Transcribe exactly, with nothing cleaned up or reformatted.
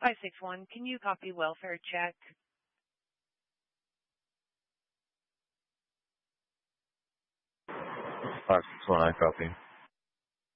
five six one, can you copy welfare check? five six one, I copy.